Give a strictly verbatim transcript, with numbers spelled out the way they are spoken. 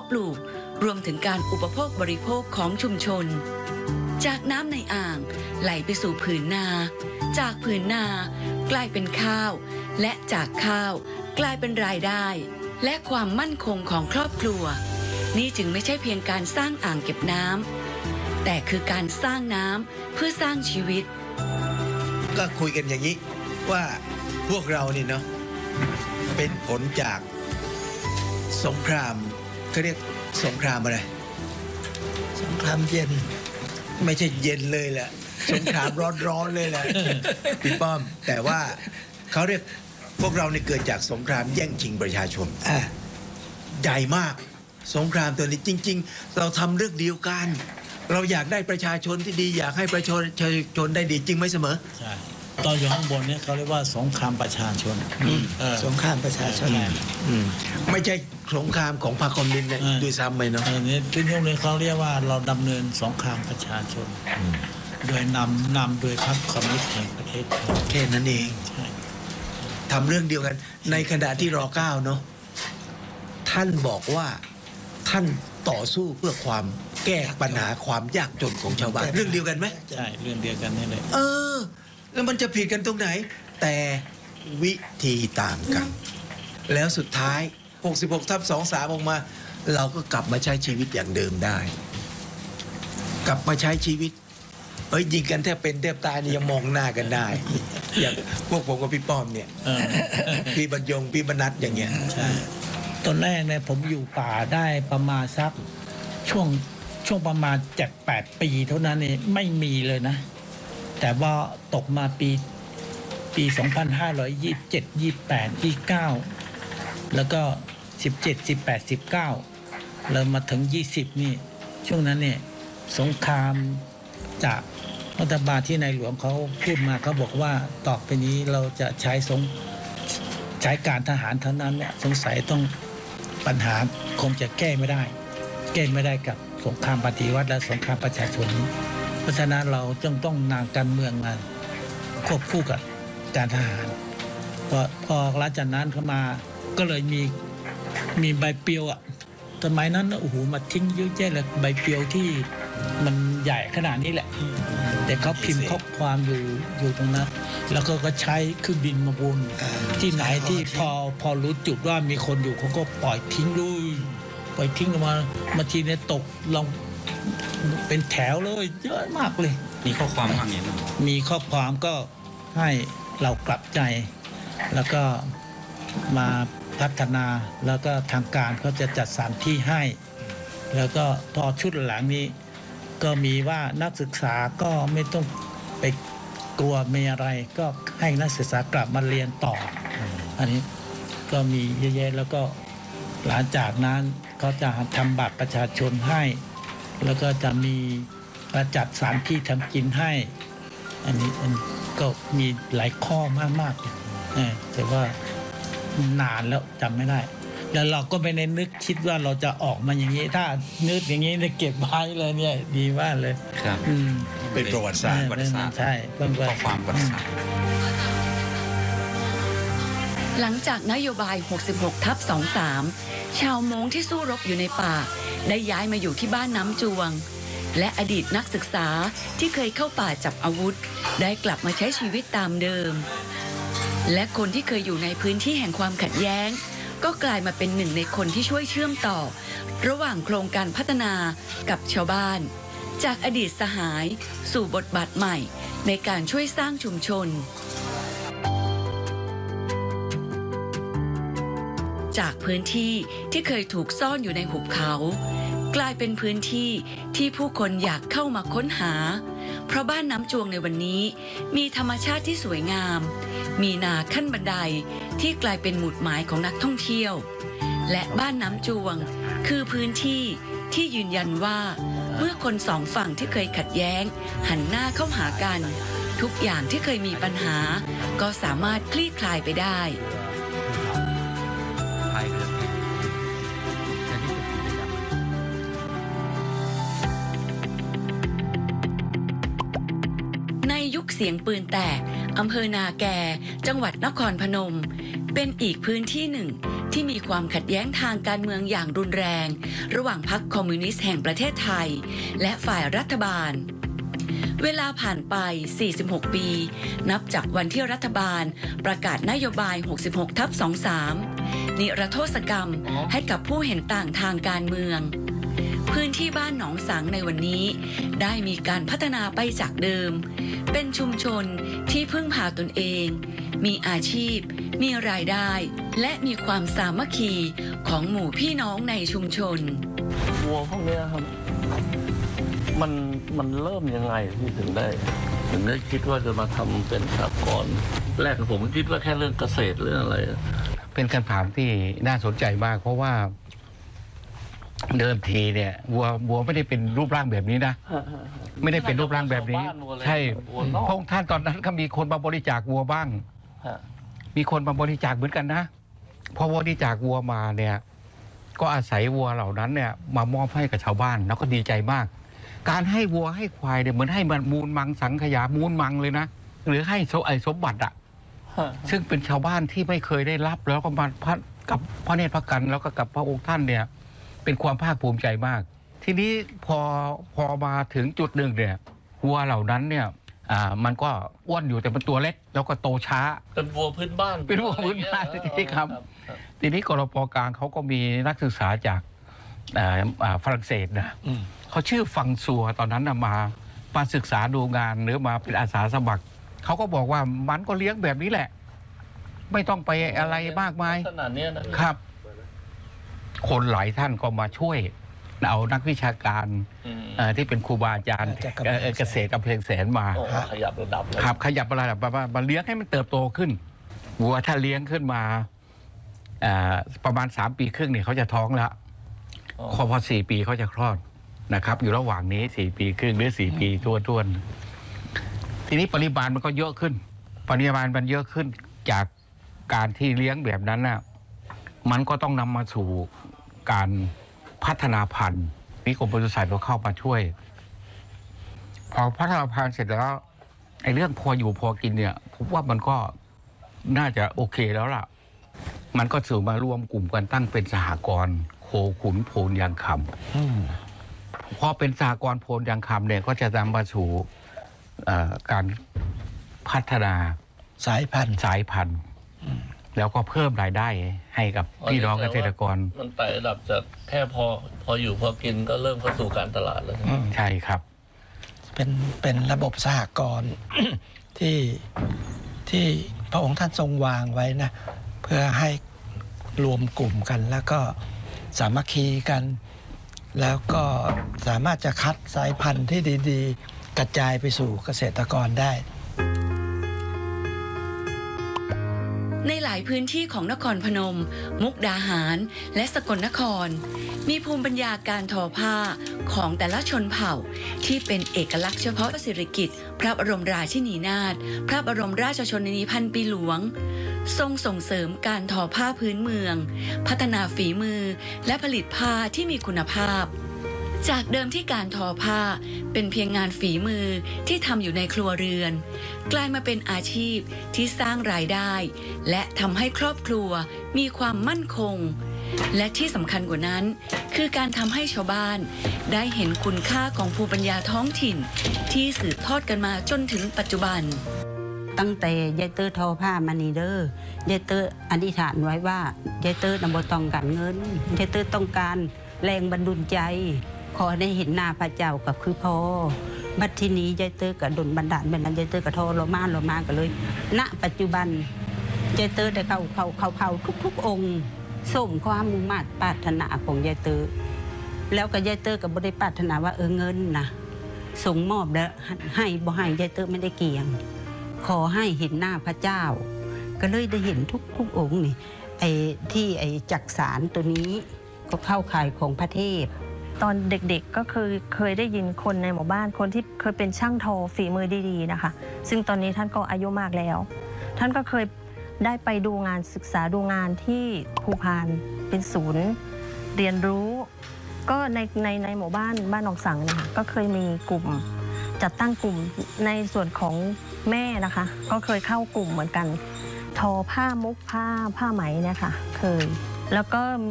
ปลูกรวมถึงการอุปโภคบริโภคของชุมชนจากน้ำในอ่างไหลไปสู่ผืนนาจากผืนนากลายเป็นข้าวและจากข้าวกลายเป็นรายได้และความมั่นคงของครอบครัวนี่จึงไม่ใช่เพียงการสร้างอ่างเก็บน้ำแต่คือการสร้างน้ำเพื่อสร้างชีวิตก็คุยกันอย่างนี้ว่าพวกเรานี่เนาะเป็นผลจากสงครามเขาเรียกสงครามอะไรสงครามเย็นไม่ใช่เย็นเลยแหละสงครามร้อนๆเลยแหละพี่ป้อมแต่ว่าเขาเรียกพวกเราเนี่ยเกิดจากสงครามแย่งชิงประชาชนใหญ่มากสงครามตัวนี้จริงๆเราทำเรื่องเดียวกันเราอยากได้ประชาชนที่ดีอยากให้ประชาชนได้ดีจริงไหมเสมอใช่ตอนอยู่ข้างบนเนี่ยเขาเรียกว่าสงครามประชาชนสงครามประชาชนไม่ใช่สงครามของพรรคคอมมิวนิสต์ด้วยซ้ำไปเนาะอันนี้ที่โรงเรียนเขาเรียกว่าเราดำเนินสงครามประชาชนโดยนำนำโดยพรรคคอมมิวนิสต์แห่งประเทศไทยแค่นั้นเองทำเรื่องเดียวกันในขณะที่รอเก้าเนาะท่านบอกว่าท่านต่อสู้เพื่อความแก้ปัญหาความยากจนของชาวบ้านเรื่องเดียวกันไหมใช่เรื่องเดียวกันนี่เลยเออแล้วมันจะผิดกันตรงไหนแต่วิธีต่างกันแล้วสุดท้ายหกสิบหกทับสองสิบสามออกมาเราก็กลับมาใช้ชีวิตอย่างเดิมได้กลับมาใช้ชีวิตเอ้ยยิงกันแทบเป็นแทบตายนี่ยังมองหน้ากันได้อย่างพวกผมกับพี่ป้อมเนี่ยพี่บรรยงพี่บรรณัฐอย่างเงี้ยใช่ตอนแรกเนี่ยผมอยู่ป่าได้ประมาณสักช่วงช่วงประมาณเจ็ดแปดปีเท่านั้นเองไม่มีเลยนะแต่ว่าตกมาปีปีสองพันห้าร้อยยี่สิบเจ็ด ยี่สิบแปด ยี่สิบเก้าแล้วก็สิบเจ็ด สิบแปด สิบเก้าแล้วมาถึงยี่สิบนี่ช่วงนั้นเนี่ยสงครามจากรัฐบาลที่ในหลวงเขาพูดมาเขาบอกว่าต่อไปนี้เราจะใช้สงใช้การทหารเท่านั้นเนี่ยสงสัยต้องปัญหาคงจะแก้ไม่ได้แก้ไม่ได้กับสงครามปฏิวัติและสงครามประชาชนเพราะฉะนั้นเราจึงต้องนำการเมืองมาควบคู่กับการทหารพอพอหลังจากนั้นเข้ามาก็เลยมีมีใบปลิวอ่ะสมัยนั้นโอ้โหมาทิ้งเยอะแยะเลยใบปลิวที่มันใหญ่ขนาดนี้แหละแต่เขาพิมพ์ข้อความอยู่อยู่ตรงนั้นแล้วก็ก็ใช้เครื่องบินมาบนที่ไหนที่พอพอรู้จุดว่ามีคนอยู่เขาก็ปล่อยทิ้งด้วยปล่อยทิ้งออกมามาทีนี้ตกลงเป็นแถวเลยเยอะมากเลยมีข้อความว่าไงมีข้อความก็ให้เรากลับใจแล้วก็มาพัฒนาแล้วก็ทางการเขาจะจัดสถานที่ให้แล้วก็พอชุดหลังนี้ก็มีว่านักศึกษาก็ไม่ต้องไปกลัวมีอะไรก็ให้นักศึกษากลับมาเรียนต่ออันนี้ก็มีเยอะแยะแล้วก็หลังจากนั้นเขาจะทำบัตรประชาชนให้แล้วก็จะมีจัดสถานที่ทำกินให้อันนี้ก็มีหลายข้อมากๆแต่ว่านานแล้วจำไม่ได้แล้วเราก็ไม่ได้นึกคิดว่าเราจะออกมาอย่างนี้ถ้านึกอย่างนี้เนี่ยเก็บไว้เลยเนี่ยดีมากเลยครับเป็นประวัติศาสตร์ใช่เป็นข้อความประวัติศาสตร์หลังจากนโยบาย หกสิบหกทับสองสิบสาม ชาวม้งที่สู้รบอยู่ในป่าได้ย้ายมาอยู่ที่บ้านน้ำจวงและอดีตนักศึกษาที่เคยเข้าป่าจับอาวุธได้กลับมาใช้ชีวิตตามเดิมและคนที่เคยอยู่ในพื้นที่แห่งความขัดแย้งก็กลายมาเป็นหนึ่งในคนที่ช่วยเชื่อมต่อระหว่างโครงการพัฒนากับชาวบ้านจากอดีตสหายสู่บทบาทใหม่ในการช่วยสร้างชุมชนจากพื้นที่ที่เคยถูกซ่อนอยู่ในหุบเขากลายเป็นพื้นที่ที่ผู้คนอยากเข้ามาค้นหาเพราะบ้านน้ำจวงในวันนี้มีธรรมชาติที่สวยงามมีนาขั้นบันไดที่กลายเป็นหมุดหมายของนักท่องเที่ยวและบ้านน้ำจวงคือพื้นที่ที่ยืนยันว่าเมื่อคนสองฝั่งที่เคยขัดแย้งหันหน้าเข้าหากันทุกอย่างที่เคยมีปัญหาก็สามารถคลี่คลายไปได้ในยุคเสียงปืนแตกอำเภอนาแกจังหวัดนครพนมเป็นอีกพื้นที่หนึ่งที่มีความขัดแย้งทางการเมืองอย่างรุนแรง ระหว่างพรรคคอมมิวนิสต์แห่งประเทศไทยและฝ่ายรัฐบาลเวลาผ่านไป สี่สิบหก ปี นับจากวันที่รัฐบาลประกาศนโยบาย หกสิบหกทับสองสาม นิรโทษกรรมให้กับผู้เห็นต่างทางการเมืองพื้นที่บ้านหนองสังในวันนี้ได้มีการพัฒนาไปจากเดิมเป็นชุมชนที่พึ่งพาตนเองมีอาชีพมีรายได้และมีความสามัคคีของหมู่พี่น้องในชุมชนวัวพวกนี้ครับมันมันเริ่มยังไงที่ถึงได้ถึงได้คิดว่าจะมาทำเป็นสหกรณ์แรกผมคิดว่าแค่เรื่องเกษตรเรื่องอะไรเป็นคำถามที่น่าสนใจมากเพราะว่าเดิมทีเนี่ยวัววัวไม่ได้เป็นรูปร่างแบบนี้นะไม่ได้เป็นรูปร่างแบบนี้ใช่พระองค์ท่านตอนนั้นก็มีคนมาบริจาควัวบ้างมีคนมาบริจาคเหมือนกันนะพอบริจาควัวมาเนี่ยก็อาศัยวัวเหล่านั้นเนี่ยมามอบให้กับชาวบ้านแล้วก็ดีใจมากการให้วัวให้ควายเนี่ยเหมือนให้มันมูลมังสังขยามูลมังเลยนะหรือให้ไอสมบัติอ่ะซึ่งเป็นชาวบ้านที่ไม่เคยได้รับแล้วก็มาพระกับพระเนตรพระกันแล้วก็กับพระองค์ท่านเนี่ยเป็นความภาคภูมิใจมากทีนี้พอพอมาถึงจุดหนึ่งเนี่ยวัวเหล่านั้นเนี่ยอ่ามันก็อ้วนอยู่แต่มันตัวเล็กแล้วก็โตช้าเป็นวัวพื้นบ้านเป็นวัวพื้นบ้านที่ครับทีนี้กรป.กลางเขาก็มีนักศึกษาจากฝรั่งเศสนะเขาชื่อฟังซัวตอนนั้นมามาศึกษาดูงานหรือมาเป็นอาสาสมัครเขาก็บอกว่ามันก็เลี้ยงแบบนี้แหละไม่ต้องไปอะไรมากมายครับคนหลายท่านก็มาช่วยเอานักวิชาการที่เป็นครูบาอาจารย์เกษตรกำแพงแสนมาขยับระดับครับขยับระดับมาเลี้ยงให้มันเติบโตขึ้นวัวถ้าเลี้ยงขึ้นมาประมาณสามปีครึ่งเนี่ยเขาจะท้องแล้วพอพอสี่ปีเขาจะคลอดนะครับอยู่ระหว่างนี้สี่ปีครึ่งหรือสี่ปีท้วนๆทีนี้ปริมาณมันก็เยอะขึ้นปริมาณมันเยอะขึ้นจากการที่เลี้ยงแบบนั้นน่ะมันก็ต้องนำมาสู่การพัฒนาพันธุ์นี่กรมปศุสัตว์ก็เข้ามาช่วยพอพัฒนาพันธุ์เสร็จแล้วไอ้เรื่องพออยู่พอกินเนี่ยผมว่ามันก็น่าจะโอเคแล้วล่ะมันก็สู่มารวมกลุ่มกันตั้งเป็นสหกรณ์โคขุนโพนยางคำพอเป็นสหกรณ์โพนยางคำเนี่ยก็จะนำมาสู่การพัฒนาสายพันธุ์สายพันธุ์แล้วก็เพิ่มรายได้ให้กับพี่น้องเกษตรกรมันไต่ระดับจากแค่พอพออยู่พอกินก็เริ่มเข้าสู่การตลาดแล้วใช่ครับเป็นเป็นระบบสหกรณ์ ที่ที่พระองค์ท่านทรงวางไว้นะเพื่อให้รวมกลุ่มกันแล้วก็สามัคคีกันแล้วก็สามารถจะคัดสายพันธุ์ที่ดีๆกระจายไปสู่เกษตรกรได้ในหลายพื้นที่ของนครพนมมุกดาหารและสกลนครมีภูมิปัญญาการทอผ้าของแต่ละชนเผ่าที่เป็นเอกลักษณ์เฉพาะสิริกิติ์พระบรมราชินีนาถพระบรมราชชนนีพันปีหลวงทรงส่งเสริมการทอผ้าพื้นเมืองพัฒนาฝีมือและผลิตผ้าที่มีคุณภาพจากเดิมที่การทอผ้าเป็นเพียงงานฝีมือที่ทำอยู่ในครัวเรือนกลายมาเป็นอาชีพที่สร้างรายได้และทำให้ครอบครัวมีความมั่นคงและที่สำคัญกว่านั้นคือการทำให้ชาวบ้านได้เห็นคุณค่าของภูมิปัญญาท้องถิ่นที่สืบทอดกันมาจนถึงปัจจุบันตั้งแต่ยายเตอร์ทอผ้ามานีเดอร์ยายเตอร์อธิษฐานไว้ว่ายายเตอร์นำบ่ต้องการเงินยายเตอร์ต้องการแรงบันดาลใจขอได้เห็นหน้าพระเจ้ากับคือพ่อบัดทีนี้ยายเตอร์กับดลบันดาลแบบนั้นยายเตอร์กับทอโรมาโรมากันเลยณปัจจุบันยายเตอร์ได้เข้าเข้าเข้าเข้าทุกๆองค์สมความมุ่งมั่นปรารถนาของยายเตอร์แล้วก็ยายเตอร์กับบริปรารถนาว่าเออเงินนะส่งมอบแล้วให้บ่ให้ยายเตอร์ไม่ได้เกี่ยงขอให้เห็นหน้าพระเจ้าก็เลยได้เห็นทุกทุกองค์นี่ไอ้ที่ไอ้จักสารตัวนี้ก็เข้าข่ายของพระเทพตอนเด็กๆก็คือเคยได้ยินคนในหมู่บ้านคนที่เคยเป็นช่างทอฝีมือดีๆนะคะซึ่งตอนนี้ท่านก็อายุมากแล้วท่านก็เคยได้ไปดูงานศึกษาดูงานที่ภูพานเป็นศูนย์เรียนรู้ก็ในในในหมู่บ้านบ้านหนองสังนะคะก็เคยมีกลุ่มจัดตั้งกลุ่มในส่วนของแม่นะคะก็เคยเข้ากลุ่มเหมือนกันทอผ้ามุกผ้าผ้าไหมเนี่ยค่ะเคยแล้วก็